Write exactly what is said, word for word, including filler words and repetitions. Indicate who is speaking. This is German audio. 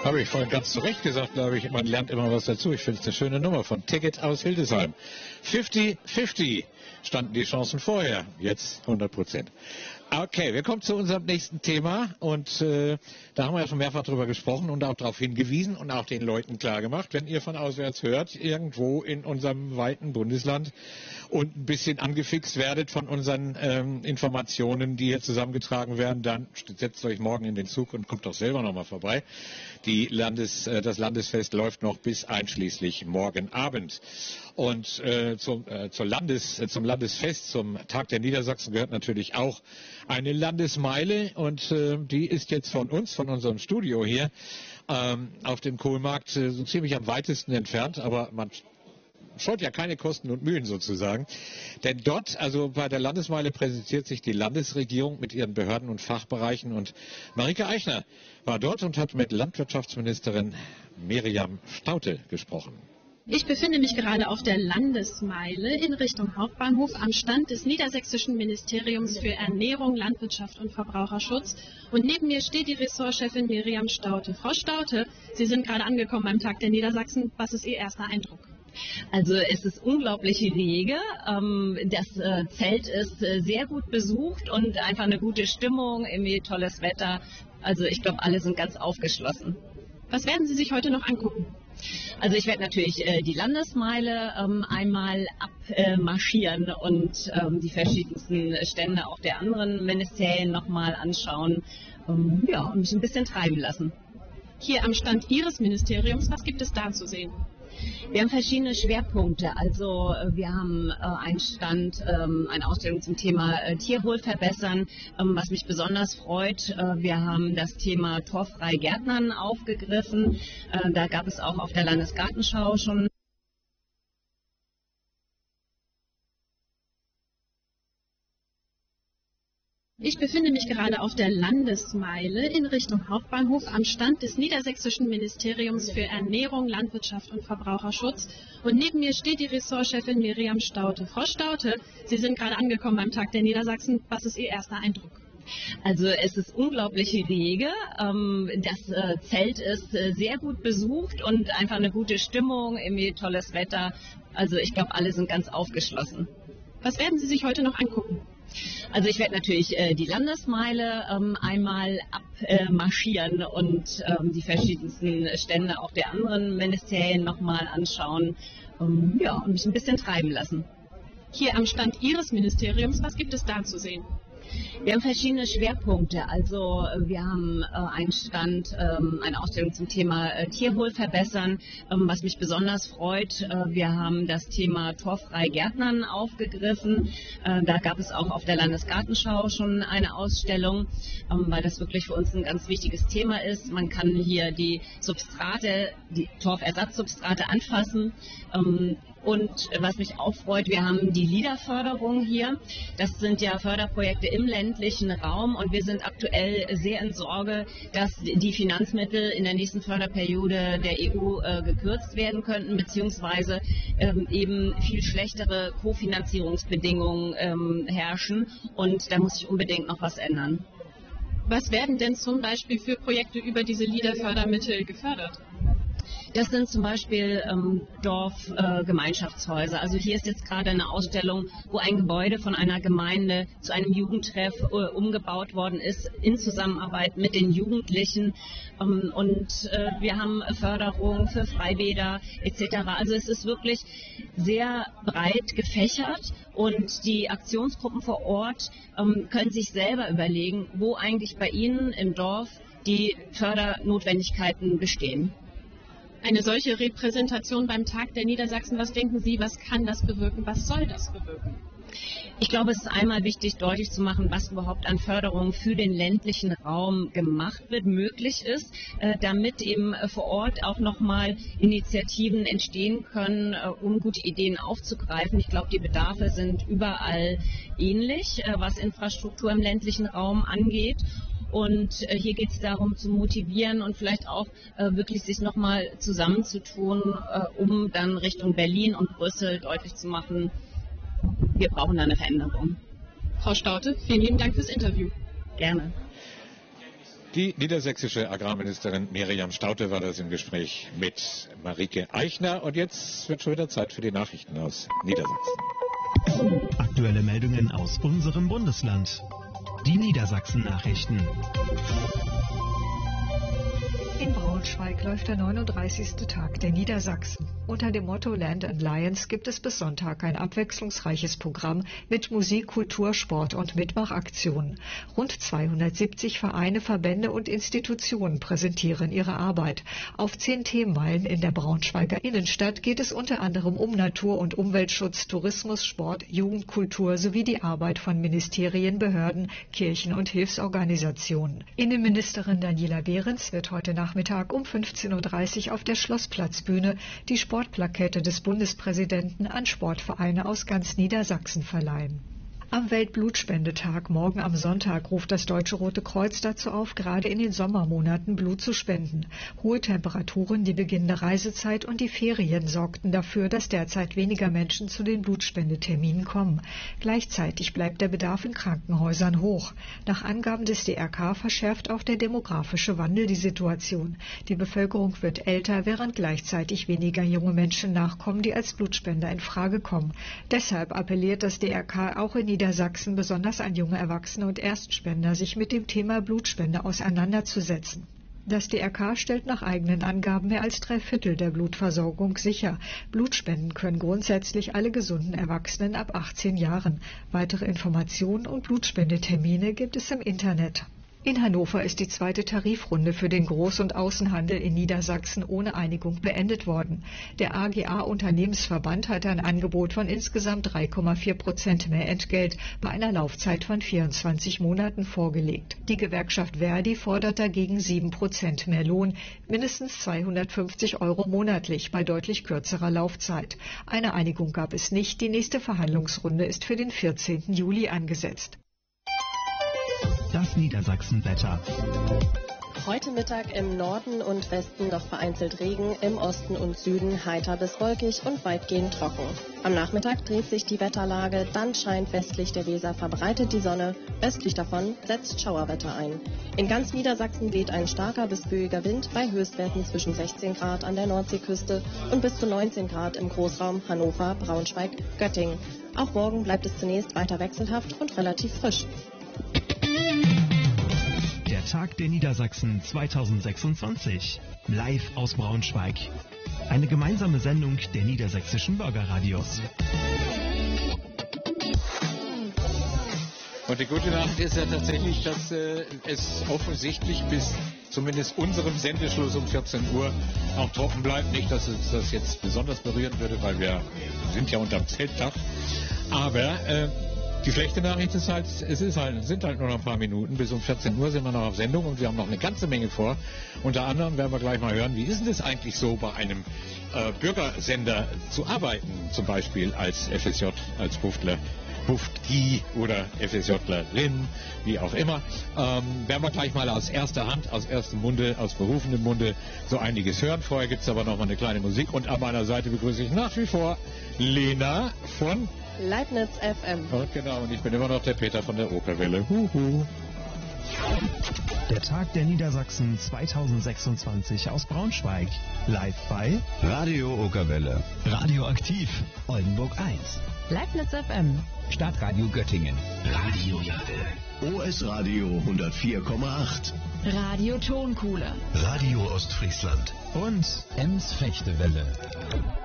Speaker 1: Habe ich vorhin ganz zu Recht gesagt, glaube ich, man lernt immer was dazu. Ich finde es eine schöne Nummer von Ticket aus Hildesheim. fünfzig fünfzig standen die Chancen vorher, jetzt hundert Prozent. Okay, wir kommen zu unserem nächsten Thema und äh, da haben wir ja schon mehrfach drüber gesprochen und auch darauf hingewiesen und auch den Leuten klargemacht, wenn ihr von auswärts hört, irgendwo in unserem weiten Bundesland und ein bisschen angefixt werdet von unseren ähm, Informationen, die hier zusammengetragen werden, dann setzt euch morgen in den Zug und kommt doch selber nochmal vorbei. Die Landes, äh, das Landesfest läuft noch bis einschließlich morgen Abend. Und äh, zum, äh, zur Landes, äh, zum Landesfest, zum Tag der Niedersachsen gehört natürlich auch eine Landesmeile und äh, die ist jetzt von uns, von unserem Studio hier ähm, auf dem Kohlmarkt äh, so ziemlich am weitesten entfernt, aber man scheut ja keine Kosten und Mühen sozusagen. Denn dort, also bei der Landesmeile, präsentiert sich die Landesregierung mit ihren Behörden und Fachbereichen und Marike Eichner war dort und hat mit Landwirtschaftsministerin Miriam Staudte gesprochen.
Speaker 2: Ich befinde mich gerade auf der Landesmeile in Richtung Hauptbahnhof am Stand des Niedersächsischen Ministeriums für Ernährung, Landwirtschaft und Verbraucherschutz. Und neben mir steht die Ressortchefin Miriam Staudte. Frau Staudte, Sie sind gerade angekommen beim Tag der Niedersachsen. Was ist Ihr erster Eindruck?
Speaker 3: Also es ist unglaublich rege. Das Zelt ist sehr gut besucht und einfach eine gute Stimmung, irgendwie tolles Wetter. Also ich glaube, alle sind ganz aufgeschlossen.
Speaker 2: Was werden Sie sich heute noch angucken?
Speaker 3: Also ich werde natürlich äh, die Landesmeile ähm, einmal abmarschieren äh, und ähm, die verschiedensten Stände auch der anderen Ministerien nochmal anschauen, ähm, ja, und mich ein bisschen treiben lassen.
Speaker 2: Hier am Stand Ihres Ministeriums, was gibt es da zu sehen?
Speaker 3: Wir haben verschiedene Schwerpunkte. Also wir haben äh, einen Stand, ähm, eine Ausstellung zum Thema äh, Tierwohl verbessern, ähm, was mich besonders freut. Äh, wir haben das Thema torffrei Gärtnern aufgegriffen. Äh, da gab es auch auf der Landesgartenschau schon
Speaker 2: Ich befinde mich gerade auf der Landesmeile in Richtung Hauptbahnhof am Stand des Niedersächsischen Ministeriums für Ernährung, Landwirtschaft und Verbraucherschutz. Und neben mir steht die Ressortchefin Miriam Staudte. Frau Staudte, Sie sind gerade angekommen beim Tag der Niedersachsen. Was ist Ihr erster Eindruck?
Speaker 3: Also es ist unglaublich rege. Das Zelt ist sehr gut besucht und einfach eine gute Stimmung, irgendwie tolles Wetter. Also ich glaube, alle sind ganz aufgeschlossen.
Speaker 2: Was werden Sie sich heute noch angucken?
Speaker 3: Also ich werde natürlich äh, die Landesmeile ähm, einmal abmarschieren äh, und ähm, die verschiedensten Stände auch der anderen Ministerien nochmal anschauen, ähm, ja, und mich ein bisschen treiben lassen.
Speaker 2: Hier am Stand Ihres Ministeriums, was gibt es da zu sehen?
Speaker 3: Wir haben verschiedene Schwerpunkte. Also wir haben äh, einen Stand, ähm, eine Ausstellung zum Thema äh, Tierwohl verbessern, ähm, was mich besonders freut. Äh, wir haben das Thema torffrei Gärtnern aufgegriffen. Äh, da gab es auch auf der Landesgartenschau schon eine Ausstellung, ähm, weil das wirklich für uns ein ganz wichtiges Thema ist. Man kann hier die Substrate, die Torfersatzsubstrate anfassen. Ähm, Und was mich auch freut, wir haben die LEADER-Förderung hier. Das sind ja Förderprojekte im ländlichen Raum und wir sind aktuell sehr in Sorge, dass die Finanzmittel in der nächsten Förderperiode der E U äh, gekürzt werden könnten, beziehungsweise ähm, eben viel schlechtere Kofinanzierungsbedingungen ähm, herrschen und da muss sich unbedingt noch was ändern.
Speaker 2: Was werden denn zum Beispiel für Projekte über diese LEADER-Fördermittel gefördert?
Speaker 3: Das sind zum Beispiel ähm, Dorfgemeinschaftshäuser. Äh, also hier ist jetzt gerade eine Ausstellung, wo ein Gebäude von einer Gemeinde zu einem Jugendtreff äh, umgebaut worden ist, in Zusammenarbeit mit den Jugendlichen. Ähm, und äh, wir haben Förderung für Freibäder et cetera. Also es ist wirklich sehr breit gefächert und die Aktionsgruppen vor Ort ähm, können sich selber überlegen, wo eigentlich bei ihnen im Dorf die Fördernotwendigkeiten bestehen.
Speaker 2: Eine solche Repräsentation beim Tag der Niedersachsen, was denken Sie, was kann das bewirken, was soll das bewirken?
Speaker 3: Ich glaube, es ist einmal wichtig, deutlich zu machen, was überhaupt an Förderung für den ländlichen Raum gemacht wird, möglich ist, äh, damit eben äh, vor Ort auch nochmal Initiativen entstehen können, äh, um gute Ideen aufzugreifen. Ich glaube, die Bedarfe sind überall ähnlich, äh, was Infrastruktur im ländlichen Raum angeht. Und äh, hier geht es darum zu motivieren und vielleicht auch äh, wirklich sich nochmal zusammenzutun, äh, um dann Richtung Berlin und Brüssel deutlich zu machen, wir brauchen da eine Veränderung.
Speaker 2: Frau Staudte, vielen lieben Dank fürs Interview.
Speaker 3: Gerne.
Speaker 1: Die niedersächsische Agrarministerin Miriam Staudte war das im Gespräch mit Marike Eichner. Und jetzt wird schon wieder Zeit für die Nachrichten aus Niedersachsen.
Speaker 4: Aktuelle Meldungen aus unserem Bundesland. Die Niedersachsen-Nachrichten.
Speaker 5: In Braunschweig läuft der neununddreißigste Tag der Niedersachsen. Unter dem Motto Land and Lions gibt es bis Sonntag ein abwechslungsreiches Programm mit Musik, Kultur, Sport und Mitmachaktionen. Rund zweihundertsiebzig Vereine, Verbände und Institutionen präsentieren ihre Arbeit. Auf zehn Themenmeilen in der Braunschweiger Innenstadt geht es unter anderem um Natur- und Umweltschutz, Tourismus, Sport, Jugend, Kultur sowie die Arbeit von Ministerien, Behörden, Kirchen und Hilfsorganisationen. Innenministerin Daniela Behrens wird heute Nachmittag um fünfzehn Uhr dreißig auf der Schlossplatzbühne die Sportplakette des Bundespräsidenten an Sportvereine aus ganz Niedersachsen verleihen. Am Weltblutspendetag morgen am Sonntag ruft das Deutsche Rote Kreuz dazu auf, gerade in den Sommermonaten Blut zu spenden. Hohe Temperaturen, die beginnende Reisezeit und die Ferien sorgten dafür, dass derzeit weniger Menschen zu den Blutspendeterminen kommen. Gleichzeitig bleibt der Bedarf in Krankenhäusern hoch. Nach Angaben des D R K verschärft auch der demografische Wandel die Situation. Die Bevölkerung wird älter, während gleichzeitig weniger junge Menschen nachkommen, die als Blutspender in Frage kommen. Deshalb appelliert das D R K auch in Niedersachsen besonders an junge Erwachsene und Erstspender, sich mit dem Thema Blutspende auseinanderzusetzen. Das D R K stellt nach eigenen Angaben mehr als drei Viertel der Blutversorgung sicher. Blutspenden können grundsätzlich alle gesunden Erwachsenen ab achtzehn Jahren. Weitere Informationen und Blutspendetermine gibt es im Internet. In Hannover ist die zweite Tarifrunde für den Groß- und Außenhandel in Niedersachsen ohne Einigung beendet worden. Der A G A-Unternehmensverband hatte ein Angebot von insgesamt drei Komma vier Prozent mehr Entgelt bei einer Laufzeit von vierundzwanzig Monaten vorgelegt. Die Gewerkschaft Verdi fordert dagegen sieben Prozent mehr Lohn, mindestens zweihundertfünfzig Euro monatlich bei deutlich kürzerer Laufzeit. Eine Einigung gab es nicht. Die nächste Verhandlungsrunde ist für den vierzehnten Juli angesetzt.
Speaker 4: Das Niedersachsenwetter.
Speaker 6: Heute Mittag im Norden und Westen noch vereinzelt Regen, im Osten und Süden heiter bis wolkig und weitgehend trocken. Am Nachmittag dreht sich die Wetterlage, dann scheint westlich der Weser verbreitet die Sonne, östlich davon setzt Schauerwetter ein. In ganz Niedersachsen weht ein starker bis böiger Wind bei Höchstwerten zwischen sechzehn Grad an der Nordseeküste und bis zu neunzehn Grad im Großraum Hannover, Braunschweig, Göttingen. Auch morgen bleibt es zunächst weiter wechselhaft und relativ frisch.
Speaker 4: Der Tag der Niedersachsen zweitausendsechsundzwanzig. Live aus Braunschweig. Eine gemeinsame Sendung der niedersächsischen Bürgerradios.
Speaker 1: Und die gute Nachricht ist ja tatsächlich, dass äh, es offensichtlich bis zumindest unserem Sendeschluss um vierzehn Uhr auch trocken bleibt. Nicht, dass uns das jetzt besonders berühren würde, weil wir sind ja unterm Zeltdach. Aber äh, die schlechte Nachricht ist halt, es ist halt, sind halt nur noch ein paar Minuten. Bis um vierzehn Uhr sind wir noch auf Sendung und wir haben noch eine ganze Menge vor. Unter anderem werden wir gleich mal hören, wie ist denn es eigentlich so, bei einem äh, Bürgersender zu arbeiten, zum Beispiel als F S J, als Buftler. Bufti oder FSJlerin, wie auch immer, ähm, werden wir gleich mal aus erster Hand, aus erstem Munde, aus berufenem Munde so einiges hören. Vorher gibt es aber noch mal eine kleine Musik und an meiner Seite begrüße ich nach wie vor Lena von
Speaker 6: Leibniz F M.
Speaker 1: Und genau, und ich bin immer noch der Peter von der Okerwelle. Huhu.
Speaker 4: Der Tag der Niedersachsen zweitausendsechsundzwanzig aus Braunschweig. Live bei
Speaker 7: Radio Okerwelle.
Speaker 4: Radioaktiv Oldenburg eins.
Speaker 8: Leibniz F M.
Speaker 7: Stadtradio Göttingen.
Speaker 4: Radio Jade.
Speaker 7: O S Radio hundertvier Komma acht.
Speaker 8: Radio Tonkuhle.
Speaker 4: Radio Ostfriesland. Und
Speaker 7: Ems Fechtewelle.